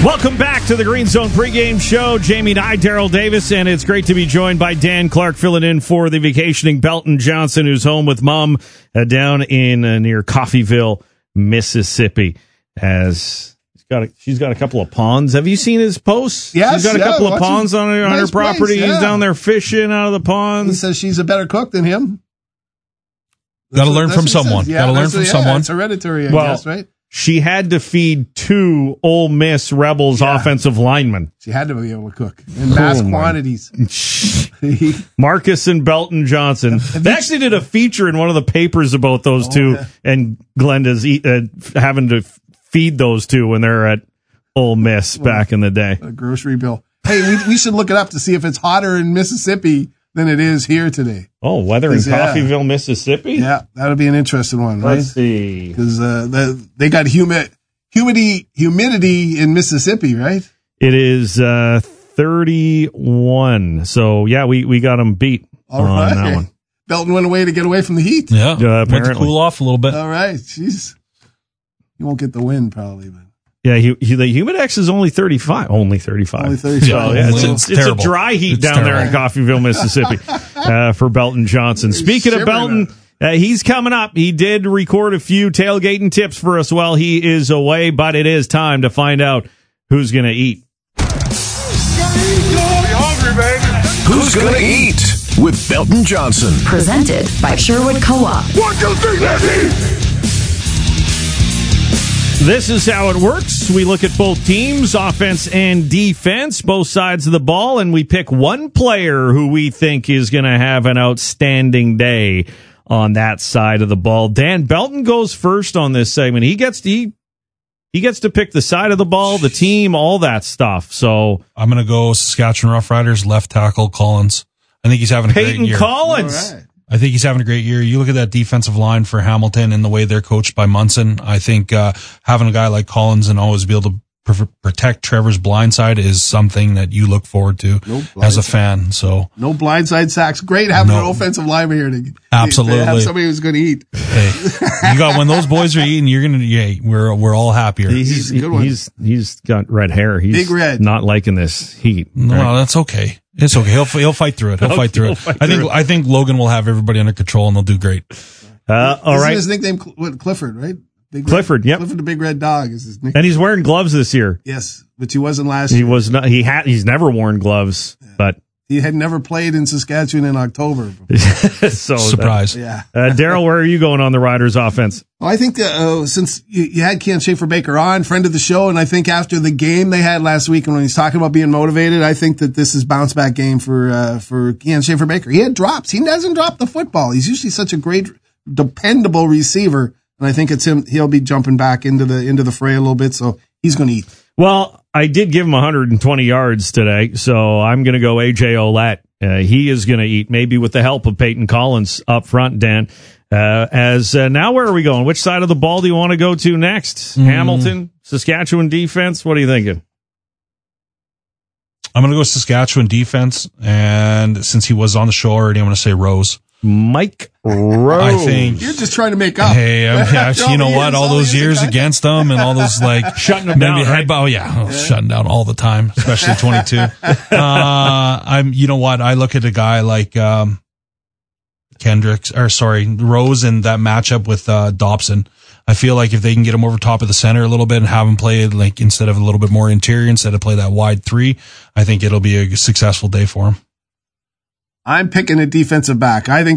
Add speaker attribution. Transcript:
Speaker 1: Welcome back to the Green Zone pregame show. Jamie Nye, Daryl Davis, and it's great to be joined by Dan Clark filling in for the vacationing Belton Johnson, who's home with Mom down in near Coffeyville, Mississippi. She's got a couple of ponds. Have you seen his posts?
Speaker 2: Yes,
Speaker 1: she's got a couple of ponds on her property. Yeah. He's down there fishing out of the ponds.
Speaker 2: He says she's a better cook than him.
Speaker 3: Got to learn from someone. Got to learn from someone.
Speaker 2: It's hereditary, I guess, right?
Speaker 1: She had to feed 2 Ole Miss Rebels offensive linemen.
Speaker 2: She had to be able to cook in mass quantities.
Speaker 1: Marcus and Belton Johnson. They actually did a feature in one of the papers about those two, and Glenda's having to feed those two when they're at Ole Miss back in the day.
Speaker 2: A grocery bill. Hey, we should look it up to see if it's hotter in Mississippi than it is here today.
Speaker 1: Oh, weather in Coffeyville, Mississippi?
Speaker 2: Yeah, that'll be an interesting one, right?
Speaker 1: Let's see.
Speaker 2: Because they got humidity in Mississippi, right?
Speaker 1: It is 31. So, yeah, we got them beat on that one.
Speaker 2: Belton went away to get away from the heat.
Speaker 3: Yeah, went to cool off a little bit.
Speaker 2: All right, jeez. You won't get the wind probably, but.
Speaker 1: Yeah, the Humidex is only 35. Only 35.
Speaker 2: Only 35.
Speaker 1: So, yeah, it's a dry heat down there in Coffeyville, Mississippi for Belton Johnson. Speaking of Belton, he's coming up. He did record a few tailgating tips for us while he is away, but it is time to find out who's going to eat.
Speaker 4: Who's going to eat with Belton Johnson?
Speaker 5: Presented by Sherwood Co-op.
Speaker 4: 1, 2, 3, let's eat!
Speaker 1: This is how it works. We look at both teams, offense and defense, both sides of the ball, and we pick one player who we think is going to have an outstanding day on that side of the ball. Dan, Belton goes first on this segment. He gets to pick the side of the ball, the team, all that stuff. So
Speaker 3: I'm going to go Saskatchewan Roughriders left tackle Collins. I think he's having a great year.
Speaker 1: Peyton Collins.
Speaker 3: I think he's having a great year. You look at that defensive line for Hamilton and the way they're coached by Munson. I think having a guy like Collins and always be able to protect Trevor's blindside is something that you look forward to as a fan. So
Speaker 2: no blindside sacks. Great having an offensive lineman here to
Speaker 3: absolutely
Speaker 2: have somebody who's going to eat.
Speaker 3: Hey, you got when those boys are eating, you're gonna. Yeah, we're all happier.
Speaker 1: He's got red hair. He's
Speaker 2: big red.
Speaker 1: Not liking this heat.
Speaker 3: No, that's okay. It's okay. He'll fight through it. I think Logan will have everybody under control and they'll do great.
Speaker 1: All right.
Speaker 2: His nickname Clifford, right?
Speaker 1: Clifford, yep.
Speaker 2: Clifford the Big Red Dog is his nickname.
Speaker 1: And he's wearing gloves this year.
Speaker 2: Yes, but he wasn't last year.
Speaker 1: He was not. He's never worn gloves, but
Speaker 2: he had never played in Saskatchewan in October.
Speaker 1: So
Speaker 3: surprise.
Speaker 1: Daryl, where are you going on the Riders offense?
Speaker 2: Well, I think since you had Ken Schaefer-Baker on, friend of the show, and I think after the game they had last week and when he's talking about being motivated, I think that this is bounce back game for Ken Schaefer-Baker. He had drops. He doesn't drop the football. He's usually such a great, dependable receiver. And I think it's him. He'll be jumping back into the fray a little bit, so he's going to eat.
Speaker 1: Well, I did give him 120 yards today, so I'm going to go A.J. Ouellette. He is going to eat, maybe with the help of Peyton Collins up front, Dan. Now where are we going? Which side of the ball do you want to go to next? Hamilton, Saskatchewan defense? What are you thinking?
Speaker 3: I'm going to go Saskatchewan defense, and since he was on the show already, I'm going to say Rose.
Speaker 1: Mike Rose.
Speaker 3: I think
Speaker 2: you're just trying to make up.
Speaker 3: Hey, you know what? All those years against them and all those
Speaker 1: shutting them down.
Speaker 3: Shutting down all the time, especially 22. You know what? I look at a guy like Rose in that matchup with Dobson. I feel like if they can get him over top of the center a little bit and have him play like instead of a little bit more interior, instead of play that wide 3, I think it'll be a successful day for him.
Speaker 2: I'm picking a defensive back. I think